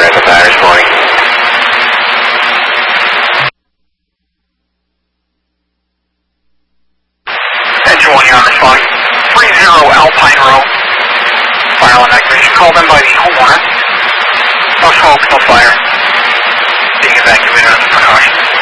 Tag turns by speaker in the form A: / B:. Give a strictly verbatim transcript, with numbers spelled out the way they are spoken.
A: at the tire responding. Engine one, you're on responding. three zero Alpine Row. Fire on activation. Call them by the homeowner. No smoke, no fire. Being evacuated under precaution.